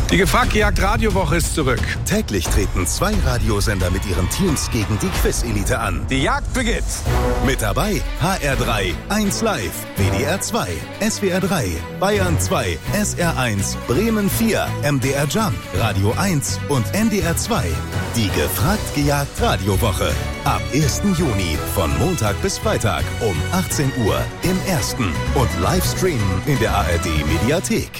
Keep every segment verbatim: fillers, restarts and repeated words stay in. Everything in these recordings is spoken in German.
Die Gefragt-Gejagt-Radiowoche ist zurück. Täglich treten zwei Radiosender mit ihren Teams gegen die Quiz-Elite an. Die Jagd beginnt. Mit dabei H R drei, eins Live, W D R zwei, S W R drei, Bayern zwei, S R eins, Bremen vier, M D R Jump, Radio eins und N D R zwei. Die Gefragt-Gejagt-Radiowoche. Ab ersten Juni von Montag bis Freitag um achtzehn Uhr im Ersten und live streamen in der A R D-Mediathek.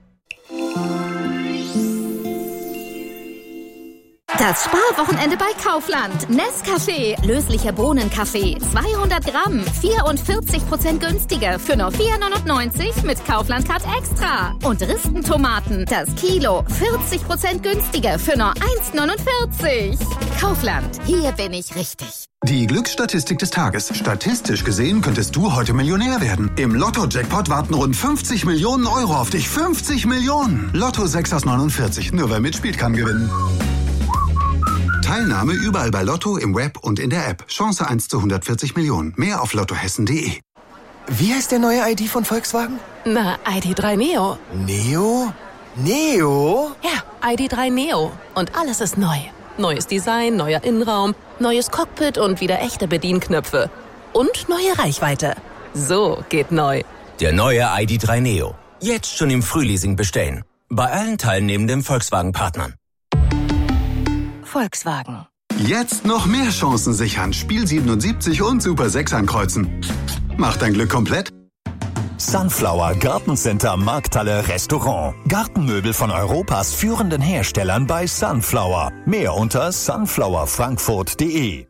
Das Sparwochenende bei Kaufland. Nescafé, löslicher Bohnenkaffee, zweihundert Gramm, vierundvierzig Prozent günstiger für nur vier neunundneunzig mit Kaufland Card Extra. Und Ristentomaten, das Kilo, vierzig Prozent günstiger für nur eins neunundvierzig. Kaufland, hier bin ich richtig. Die Glücksstatistik des Tages. Statistisch gesehen könntest du heute Millionär werden. Im Lotto-Jackpot warten rund fünfzig Millionen Euro auf dich. fünfzig Millionen! Lotto sechs aus neunundvierzig. Nur wer mitspielt, kann gewinnen. Teilnahme überall bei Lotto, im Web und in der App. Chance eins zu hundertvierzig Millionen. Mehr auf lottohessen punkt de. Wie heißt der neue I D von Volkswagen? Na, I D drei Neo. Neo? Neo? Ja, I D drei Neo. Und alles ist neu. Neues Design, neuer Innenraum, neues Cockpit und wieder echte Bedienknöpfe. Und neue Reichweite. So geht neu. Der neue I D drei Neo. Jetzt schon im Frühleasing bestellen. Bei allen teilnehmenden Volkswagen-Partnern. Volkswagen. Jetzt noch mehr Chancen sichern. Spiel siebenundsiebzig und Super sechs ankreuzen. Macht dein Glück komplett. Sunflower Gartencenter Markthalle Restaurant. Gartenmöbel von Europas führenden Herstellern bei Sunflower. Mehr unter sunflower frankfurt punkt de.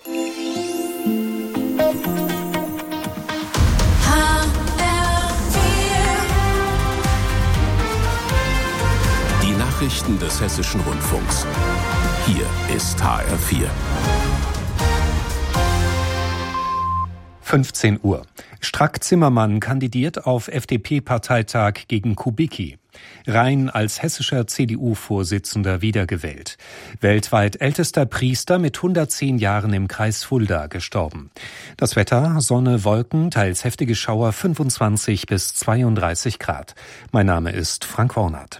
Die Nachrichten des Hessischen Rundfunks. Hier ist H R vier. fünfzehn Uhr. Strack-Zimmermann kandidiert auf F D P-Parteitag gegen Kubicki. Rhein als hessischer C D U-Vorsitzender wiedergewählt. Weltweit ältester Priester mit hundertzehn Jahren im Kreis Fulda gestorben. Das Wetter, Sonne, Wolken, teils heftige Schauer, fünfundzwanzig bis zweiunddreißig Grad. Mein Name ist Frank Wornath.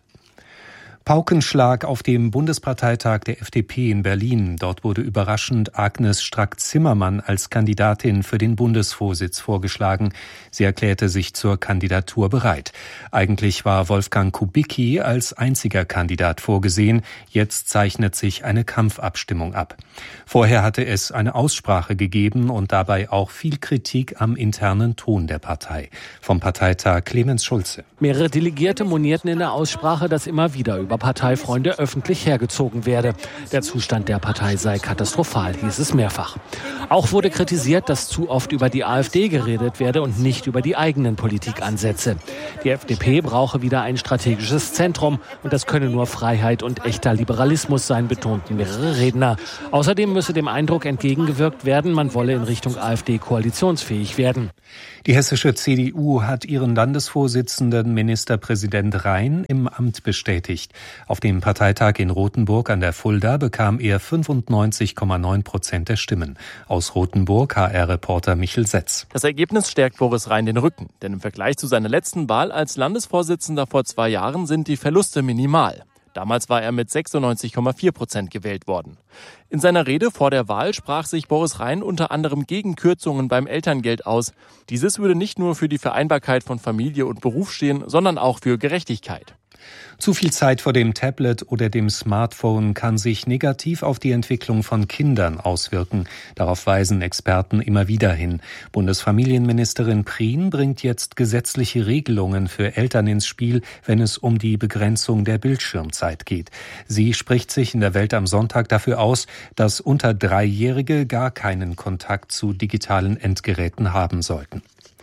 Paukenschlag auf dem Bundesparteitag der F D P in Berlin. Dort wurde überraschend Agnes Strack-Zimmermann als Kandidatin für den Bundesvorsitz vorgeschlagen. Sie erklärte sich zur Kandidatur bereit. Eigentlich war Wolfgang Kubicki als einziger Kandidat vorgesehen. Jetzt zeichnet sich eine Kampfabstimmung ab. Vorher hatte es eine Aussprache gegeben und dabei auch viel Kritik am internen Ton der Partei. Vom Parteitag Clemens Schulze. Mehrere Delegierte monierten in der Aussprache, dass immer wieder über Parteifreunde öffentlich hergezogen werde. Der Zustand der Partei sei katastrophal, hieß es mehrfach. Auch wurde kritisiert, dass zu oft über die AfD geredet werde und nicht über die eigenen Politikansätze. Die F D P brauche wieder ein strategisches Zentrum und das könne nur Freiheit und echter Liberalismus sein, betonten mehrere Redner. Außerdem müsse dem Eindruck entgegengewirkt werden, man wolle in Richtung AfD koalitionsfähig werden. Die hessische C D U hat ihren Landesvorsitzenden Ministerpräsident Rhein im Amt bestätigt. Auf dem Parteitag in Rothenburg an der Fulda bekam er fünfundneunzig Komma neun Prozent der Stimmen. Aus Rothenburg H R-Reporter Michel Setz. Das Ergebnis stärkt Boris Rhein den Rücken, denn im Vergleich zu seiner letzten Wahl als Landesvorsitzender vor zwei Jahren sind die Verluste minimal. Damals war er mit sechsundneunzig Komma vier Prozent gewählt worden. In seiner Rede vor der Wahl sprach sich Boris Rhein unter anderem gegen Kürzungen beim Elterngeld aus. Dieses würde nicht nur für die Vereinbarkeit von Familie und Beruf stehen, sondern auch für Gerechtigkeit. Zu viel Zeit vor dem Tablet oder dem Smartphone kann sich negativ auf die Entwicklung von Kindern auswirken. Darauf weisen Experten immer wieder hin. Bundesfamilienministerin Prien bringt jetzt gesetzliche Regelungen für Eltern ins Spiel, wenn es um die Begrenzung der Bildschirmzeit geht. Sie spricht sich in der Welt am Sonntag dafür aus, dass unter Dreijährige gar keinen Kontakt zu digitalen Endgeräten haben sollten.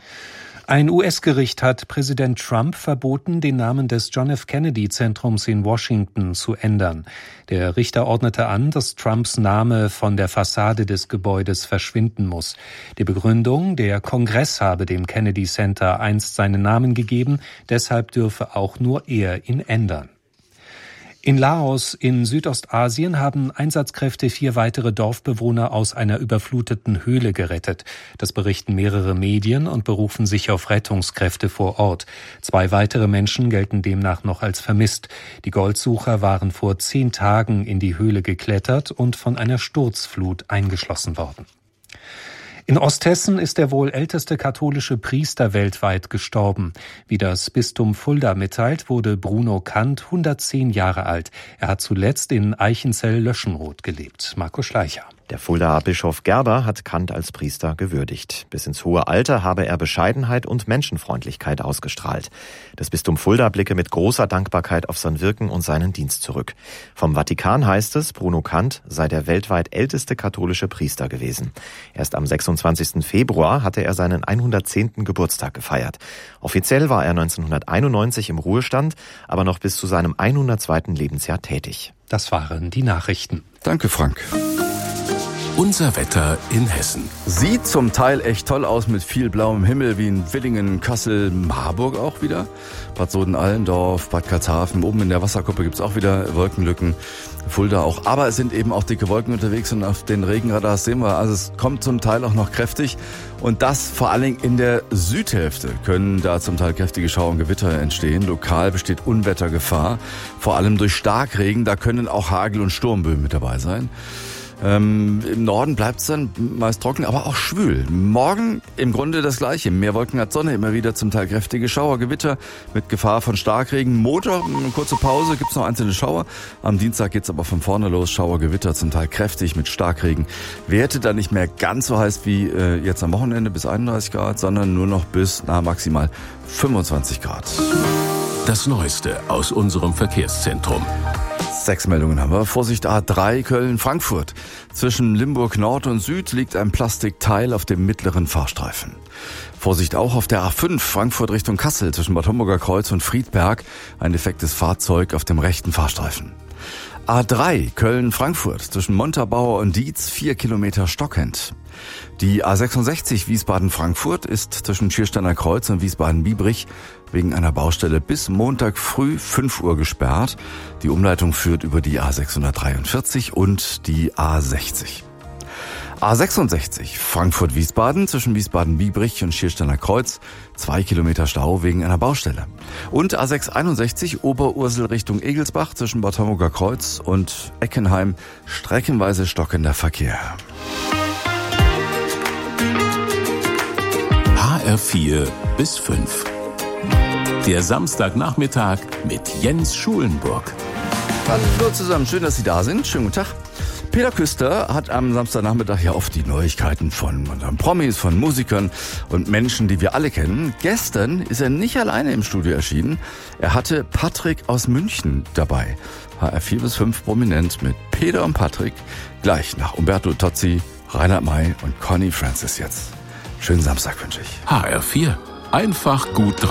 Ein U S-Gericht hat Präsident Trump verboten, den Namen des John F. Kennedy-Zentrums in Washington zu ändern. Der Richter ordnete an, dass Trumps Name von der Fassade des Gebäudes verschwinden muss. Die Begründung, der Kongress habe dem Kennedy Center einst seinen Namen gegeben, deshalb dürfe auch nur er ihn ändern. In Laos in Südostasien haben Einsatzkräfte vier weitere Dorfbewohner aus einer überfluteten Höhle gerettet. Das berichten mehrere Medien und berufen sich auf Rettungskräfte vor Ort. Zwei weitere Menschen gelten demnach noch als vermisst. Die Goldsucher waren vor zehn Tagen in die Höhle geklettert und von einer Sturzflut eingeschlossen worden. In Osthessen ist der wohl älteste katholische Priester weltweit gestorben. Wie das Bistum Fulda mitteilt, wurde Bruno Kant hundertzehn Jahre alt. Er hat zuletzt in Eichenzell-Löschenroth gelebt. Marco Schleicher. Der Fuldaer Bischof Gerber hat Kant als Priester gewürdigt. Bis ins hohe Alter habe er Bescheidenheit und Menschenfreundlichkeit ausgestrahlt. Das Bistum Fulda blicke mit großer Dankbarkeit auf sein Wirken und seinen Dienst zurück. Vom Vatikan heißt es, Bruno Kant sei der weltweit älteste katholische Priester gewesen. Erst am sechsundzwanzigsten Februar hatte er seinen hundertzehnten Geburtstag gefeiert. Offiziell war er neunzehnhunderteinundneunzig im Ruhestand, aber noch bis zu seinem hundertzweiten Lebensjahr tätig. Das waren die Nachrichten. Danke, Frank. Unser Wetter in Hessen. Sieht zum Teil echt toll aus mit viel blauem Himmel, wie in Villingen, Kassel, Marburg auch wieder. Bad Soden-Allendorf, Bad Karlshafen, oben in der Wasserkuppe gibt's auch wieder Wolkenlücken. Fulda auch. Aber es sind eben auch dicke Wolken unterwegs und auf den Regenradars sehen wir, also es kommt zum Teil auch noch kräftig. Und das vor allen Dingen in der Südhälfte können da zum Teil kräftige Schauer und Gewitter entstehen. Lokal besteht Unwettergefahr, vor allem durch Starkregen. Da können auch Hagel- und Sturmböen mit dabei sein. Ähm, im Norden bleibt es dann meist trocken, aber auch schwül. Morgen im Grunde das Gleiche. Mehr Wolken als Sonne, immer wieder zum Teil kräftige Schauer, Gewitter mit Gefahr von Starkregen. Montag, eine kurze Pause, gibt's noch einzelne Schauer. Am Dienstag geht's aber von vorne los. Schauer, Gewitter, zum Teil kräftig mit Starkregen. Werte dann nicht mehr ganz so heiß wie äh, jetzt am Wochenende bis einunddreißig Grad, sondern nur noch bis na, maximal fünfundzwanzig Grad. Das Neueste aus unserem Verkehrszentrum. Sechs Meldungen haben wir. Vorsicht A drei, Köln-Frankfurt. Zwischen Limburg Nord und Süd liegt ein Plastikteil auf dem mittleren Fahrstreifen. Vorsicht auch auf der A fünf, Frankfurt Richtung Kassel, zwischen Bad Homburger Kreuz und Friedberg. Ein defektes Fahrzeug auf dem rechten Fahrstreifen. A drei, Köln-Frankfurt, zwischen Montabaur und Dietz, vier Kilometer stockend. Die A sechsundsechzig Wiesbaden-Frankfurt ist zwischen Schiersteiner Kreuz und Wiesbaden-Biebrich wegen einer Baustelle bis Montag früh fünf Uhr gesperrt. Die Umleitung führt über die A sechshundertdreiundvierzig und die A sechzig. A sechsundsechzig Frankfurt-Wiesbaden zwischen Wiesbaden-Biebrich und Schiersteiner Kreuz, zwei Kilometer Stau wegen einer Baustelle. Und A sechshunderteinundsechzig Oberursel Richtung Egelsbach zwischen Bad Homburger Kreuz und Eckenheim, streckenweise stockender Verkehr. H R vier bis fünf. Der Samstagnachmittag mit Jens Schulenburg. Hallo zusammen, schön, dass Sie da sind. Schönen guten Tag. Peter Küster hat am Samstagnachmittag ja oft die Neuigkeiten von unseren Promis, von Musikern und Menschen, die wir alle kennen. Gestern ist er nicht alleine im Studio erschienen. Er hatte Patrick aus München dabei. H R vier bis fünf prominent mit Peter und Patrick. Gleich nach Umberto Tozzi, Reinhard May und Connie Francis jetzt. Schönen Samstag wünsche ich. H R vier. Einfach gut drauf.